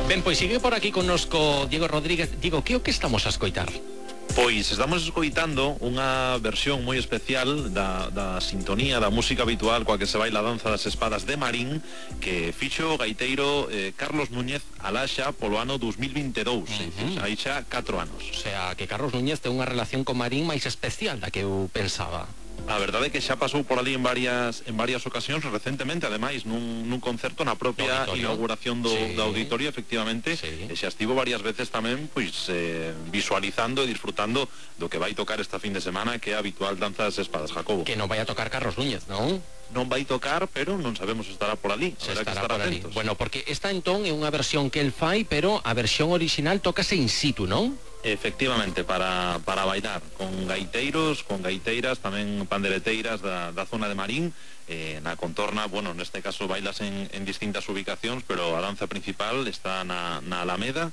Ben, pois sigue por aquí connosco Diego Rodríguez. Diego, que é o que estamos a escoitar? Pois estamos escoitando unha versión moi especial da sintonía, da música habitual coa que se baila a danza das espadas de Marín, que fixo o gaiteiro Carlos Núñez Alaxa polo ano 2022, aí xa 4 anos. O sea, que Carlos Núñez ten unha relación con Marín máis especial da que eu pensaba. A verdade é que xa pasou por ali en varias ocasións recentemente, ademais nun concerto na propia inauguración do auditorio, efectivamente, e xa estivo varias veces tamén pois visualizando e disfrutando do que vai tocar esta fin de semana, que é a habitual danza das espadas, Jacobo. Que non vai a tocar Carlos Núñez, non? Non vai tocar, pero non sabemos se estará por ali. Habrá que estar atentos. Bueno, porque esta entón é unha versión que el fai, pero a versión original tócase in situ, non? Efectivamente, para bailar con gaiteiros, con gaiteiras, tamén pandereteiras da zona de Marín, na contorna, bueno, neste caso bailas en distintas ubicacións, pero a danza principal está na Alameda,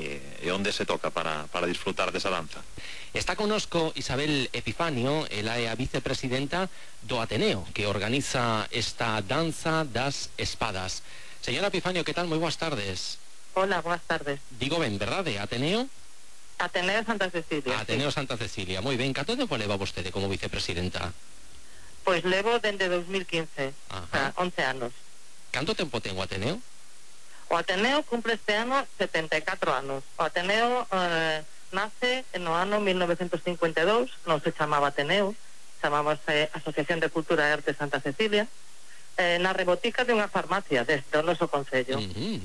e onde se toca para disfrutar desa danza. Está connosco Isabel Epifanio, ela é a vicepresidenta do Ateneo, que organiza esta danza das espadas. Señora Epifanio, que tal? Moi boas tardes. Hola, boas tardes. Digo ben, verdade? Ateneo? Ateneo Santa Cecilia. Ateneo Santa Cecilia, moi ben. Canto tempo leva vostede como vicepresidenta? Pois levo dende 2015, o sea, 11 anos. Canto tempo ten o Ateneo? O Ateneo cumple este ano 74 anos. O Ateneo nace no ano 1952, non se chamaba Ateneo, chamábase Asociación de Cultura e Arte Santa Cecilia, na rebotica de unha farmacia do noso concello.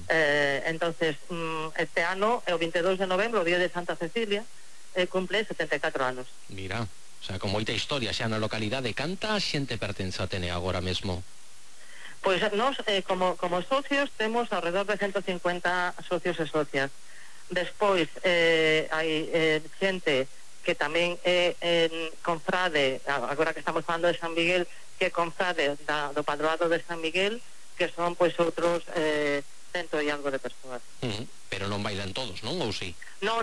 Entonces, este ano, o 22 de novembro, o día de Santa Cecilia, cumple 74 anos. Mira, o sea, con moita historia xa na localidade. Canta xente pertence a Ateneo agora mesmo? Pois nós, como socios, temos alrededor de 150 socios e socias. Despois, hai xente que tamén é confrade, agora que estamos falando de San Miguel, que é confrade do padroado de San Miguel, que son, pois, outros 100 e algo de persoas. Pero non bailan todos, non? Ou si? Non.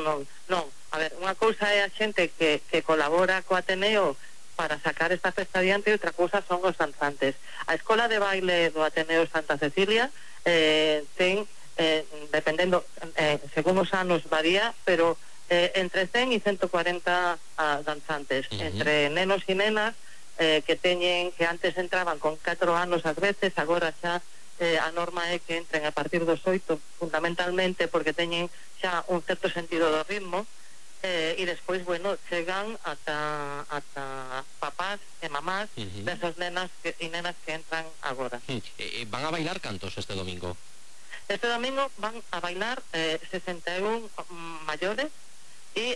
A ver, unha cousa é a xente que colabora co Ateneo para sacar esta festa adiante, e outra cousa son os danzantes. A Escola de Baile do Ateneo Santa Cecilia ten, dependendo, según os anos varía, pero entre 100 e 140 danzantes, entre nenos e nenas que antes entraban con 4 anos ás veces, agora xa a norma é que entren a partir dos 8, fundamentalmente porque teñen xa un certo sentido do ritmo, e despois, bueno, chegan ata papás e mamás desas nenas e nenas que entran agora. Van a bailar cantos este domingo? Este domingo van a bailar 61 maiores e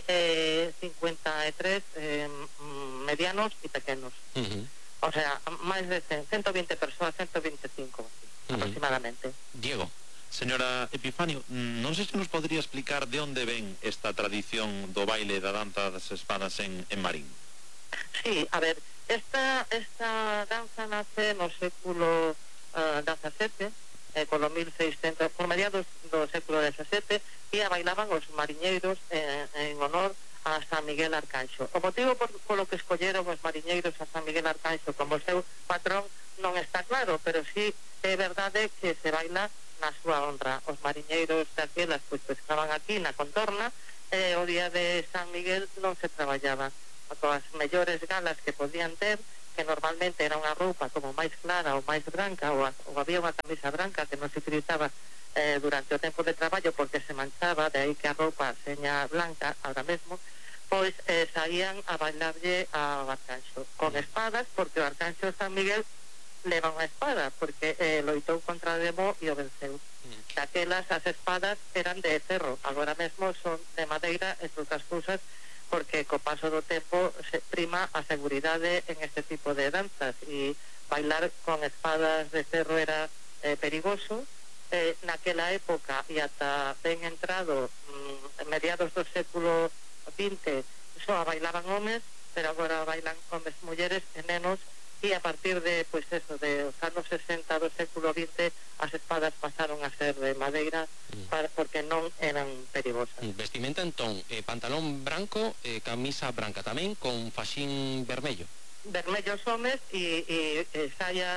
53 medianos e pequenos. O sea, máis de 120 persoas, 125 aproximadamente. Diego. Señora Epifanio, non sei se nos podría explicar de onde ven esta tradición do baile da danza das espadas en Marín. Sí, a ver, esta danza nace no século XVII, polo 1600, por mediados do século XVII, e a bailaban os mariñeiros en honor a San Miguel Arcanxo. O motivo polo que escolleron os mariñeiros a San Miguel Arcanxo como seu patrón non está claro, pero sí é verdade que se baila na súa honra. Os mariñeiros daquelas pois estaban aquí na contorna, o día de San Miguel non se traballaba. As mellores galas que podían ter, que normalmente era unha roupa como máis clara ou máis branca, ou había unha camisa branca que non se utilizaba durante o tempo de traballo porque se manchaba, de aí que a roupa seña blanca ahora mesmo, pois saían a bailarlle ao Arcanxo con espadas, porque o Arcanxo San Miguel leva unha espada, porque loitou contra o demo e o venceu. Daquelas as espadas eran de ferro, agora mesmo son de madeira, entre outras cousas, porque co paso do tempo se prima a seguridade en este tipo de danzas, e bailar con espadas de ferro era perigoso. Naquela época e ata ben entrado mediados do século XX só bailaban homes, pero agora bailan homes, mulleres e nenos, e a partir de, pois eso, de os anos 60 do século XX as espadas pasaron a ser de madeira porque non eran perigosas. Vestimenta entón, pantalón branco, camisa branca tamén con faxín vermello. Vermellos homes e saia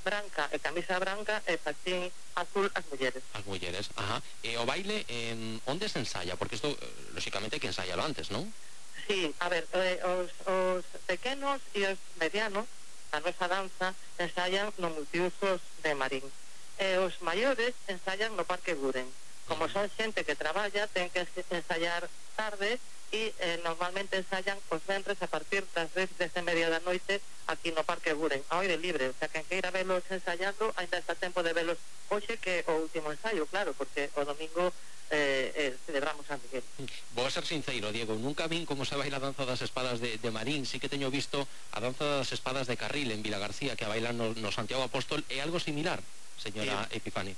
branca e camisa branca e fatín azul as mulleres. As mulleres, ajá. E o baile, onde se ensaya? Porque isto, lóxicamente, hai que ensaialo antes, non? Sí, a ver, os pequenos e os medianos, a nosa danza, ensayan no multiusos de Marín. E os maiores ensayan no Parque Guren. Como son xente que traballa, ten que ensayar tarde e normalmente ensayan os ventres a partir das 10:30 da noite aquí no Parque Guren, ao aire libre. O sea, quen queira velos ensayando, ainda está tempo de velos hoxe, que o último ensayo, claro, porque o domingo celebramos San Miguel. Vou a ser sincero, Diego, nunca vin como se baila a danza das espadas de Marín. Sí que teño visto a danza das espadas de Carril en Vilagarcía, que a bailan no Santiago Apóstol. É algo similar, señora Epifani?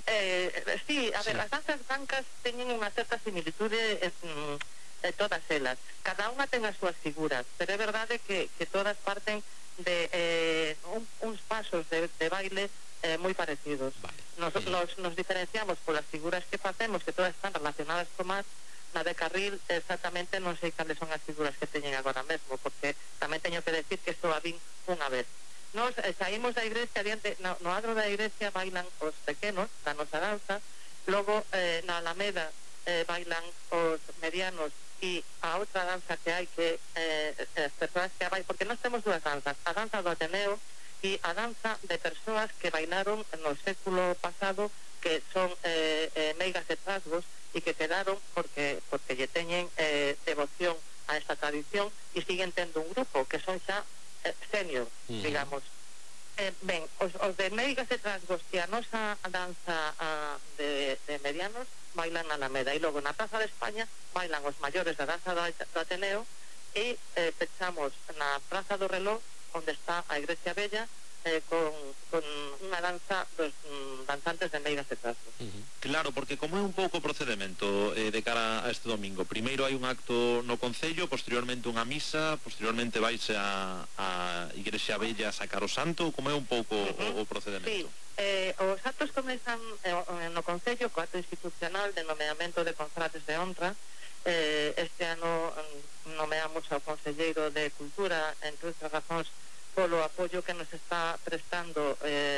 Sí, a ver, as danzas francas teñen unha certa similitude todas elas. Cada unha ten as súas figuras, pero é verdade que todas parten de uns pasos de baile moi parecidos. Vale. Nos diferenciamos polas figuras que facemos, que todas están relacionadas co mar. Na de Carril exactamente non sei cales son as figuras que teñen agora mesmo, porque tamén teño que decir que só a vin unha vez. Nos saímos da igrexa, diante, no adro da igrexa bailan os pequenos da nosa danza, logo na Alameda bailan os medianos e a outra danza que hai que as persoas que bailan, porque nós temos dúas danzas, a danza do Ateneo e a danza de persoas que bailaron no século pasado, que son meigas e trasgos e que quedaron porque lle teñen devoción a esta tradición e siguen tendo un grupo que son xa senior, digamos. Ben, os de meigas e trasgos e a nosa danza de medianos bailan na Alameda, e logo na Praza de España bailan os maiores da danza do Ateneo e pechamos na Praza do Reloj, onde está a Igrexa Bella, con unha danza dos danzantes de meigas e trasgos. Claro, porque como é un pouco o procedimento de cara a este domingo? Primeiro hai un acto no Concello, posteriormente unha misa, posteriormente vaise a Igrexa Bella a sacar o santo. Como é un pouco o procedimento? Sí, os actos comezan no Concello co acto institucional de nomeamento de confrates de honra. Este ano nomeamos ao Conselleiro de Cultura, entre outras razóns, polo apoio que nos está prestando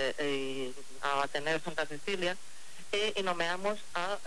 ao Ateneo Santa Cecilia, e nomeamos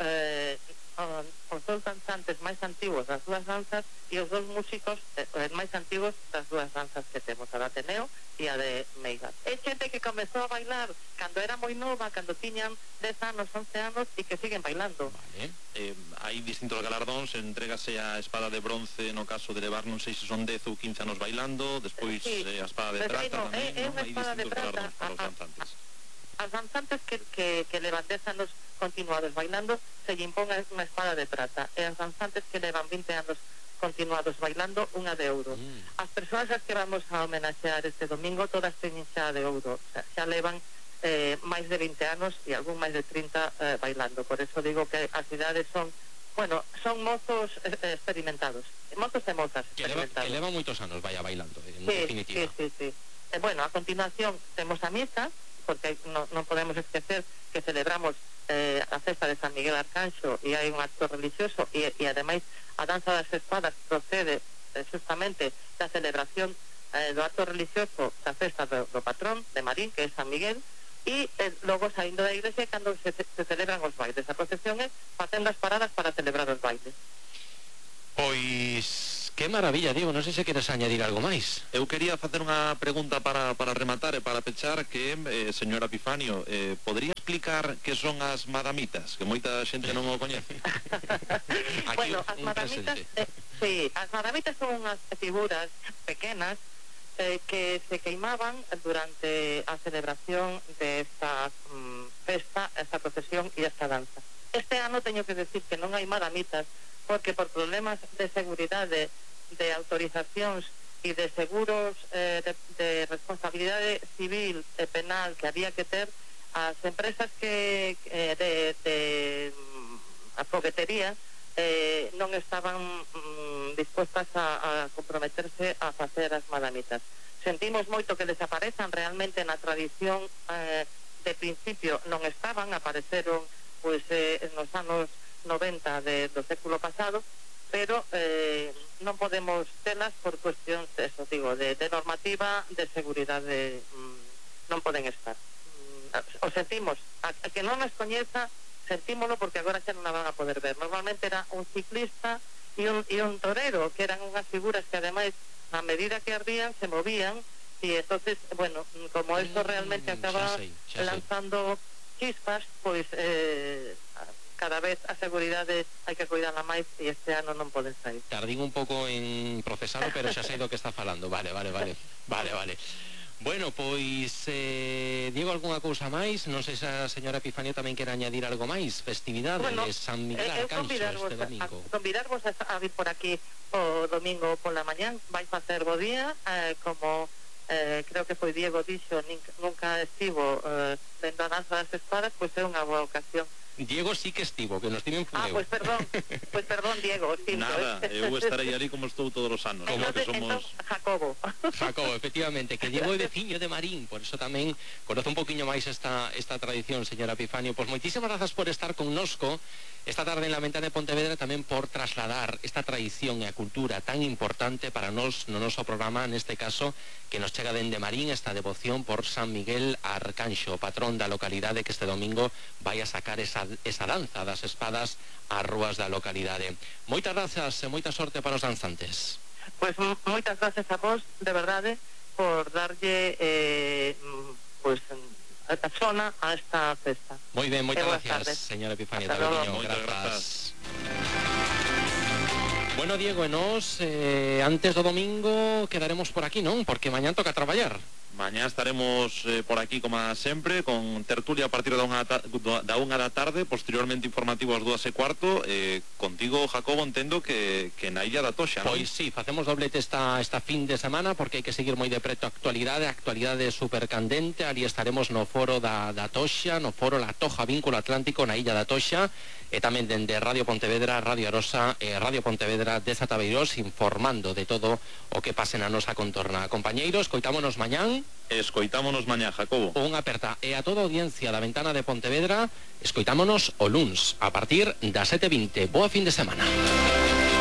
os dous danzantes máis antigos das dúas danzas e os dous músicos máis antigos das dúas danzas que temos, a de Ateneo e a de Meigas. É xente que comezou a bailar cando era moi nova, cando tiñan 10 anos, 11 anos, e que siguen bailando. Vale. Hai distintos galardóns, entrégase a espada de bronce no caso de levar, non sei se son 10 ou 15 anos bailando, despois a espada de prata tamén, é unha espada de prata para os danzantes. As danzantes que levan 10 anos continuados bailando, se lle impón unha espada de prata, e as danzantes que levan 20 anos continuados bailando, unha de ouro. As persoas as que vamos a homenaxear este domingo todas teñen xa de ouro, xa levan máis de 20 anos e algún máis de 30 bailando. Por eso digo que as idades son mozos experimentados, mozos e mozas experimentados. Que levan moitos anos bailando, en definitiva. Sí. Bueno, a continuación temos a misa, porque non podemos esquecer que celebramos a festa de San Miguel Arcanxo e hai un acto religioso e ademais a danza das espadas procede justamente da celebración do acto religioso da festa do patrón de Marín, que é San Miguel, e logo saindo da igrexa cando se celebran os bailes. A procesión é facendo as paradas para celebrar os bailes. Pois, que maravilla, Diego, non sei se queres añadir algo máis. Eu quería facer unha pregunta para rematar e para pechar, que, señora Epifanio, podría explicar que son as madamitas, que moita xente non o coñece? Bueno, as madamitas, as madamitas son unhas figuras pequenas que se queimaban durante a celebración de esta festa, esta procesión e esta danza. Este ano teño que decir que non hai madamitas, porque por problemas de seguridade, de autorizacións e de seguros de responsabilidade civil e penal que había que ter, as empresas que de a foguetería non estaban dispostas a comprometerse a facer as madamitas. Sentimos moito que desaparezan, realmente na tradición de principio non estaban, apareceron pois nos anos 90 do século pasado, pero non podemos telas por cuestións, eso digo, de normativa de seguridade non poden estar. O sentimos, a que non nos coñeza, sentímolo porque agora xa non a van a poder ver. Normalmente era un ciclista e un torero, que eran unhas figuras que ademais, a medida que ardían, se movían, e entonces, bueno, como eso realmente acaba lanzando chispas, pois cada vez a seguridade hai que cuidarla máis e este ano non poden sair. Tardín un pouco en procesarlo, pero xa sei do que está falando. Vale. Bueno, pois, Diego, algunha cousa máis? Non sei se a señora Epifanio tamén quere añadir algo máis. Festividade de San Miguel Arcanxo este domingo. Convidarvos a vir por aquí o domingo pola mañán. Vai facer bo día, como creo que foi Diego dixo, nunca estivo vendo a danza das espadas, pois é unha boa ocasión. Diego sí que estivo, que nos tiven fudeu. Pois perdón, Diego. Nada, eu estarei ali como estou todos os anos. Entonces, Jacobo, efectivamente, que Diego é veciño de Marín, por eso tamén conoce un poquinho máis esta tradición, señora Epifanio. Pois moitísimas grazas por estar connosco esta tarde en la Ventana de Pontevedra, tamén por trasladar esta tradición e a cultura tan importante para nós no noso programa, neste caso, que nos chega dende Marín, esta devoción por San Miguel Arcanxo, patrón da localidade, que este domingo vai a sacar esa danza das espadas ás rúas da localidade. Moitas grazas e moita sorte para os danzantes. Pois moitas grazas a vos, de verdade, por darlle a zona a esta festa. Moi ben, moitas gracias, señora Epifanio. Moitas grazas. Bueno, Diego, e nós antes do domingo quedaremos por aquí, non? Porque mañán toca traballar. Mañá estaremos por aquí como sempre, con tertulia a partir da 1 da tarde, posteriormente informativo ás 2:15. Contigo, Jacobo, entendo que na Illa da Toxa, non? Pois sí, facemos doblete esta fin de semana, porque hai que seguir moi de preto a actualidade supercandente. Ali estaremos no foro da Toxa, no foro La Toja Vínculo Atlántico na Illa da Toxa, e tamén dende Radio Pontevedra, Radio Arosa e Radio Pontevedra de Zatabeirós, informando de todo o que pase na nosa contorna. Compañeiros, coitámonos mañán. Escoitámonos mañá, Jacobo. Unha aperta. E a toda a audiencia da Ventana de Pontevedra, escoitámonos o luns a partir das 7:20. Boa fin de semana.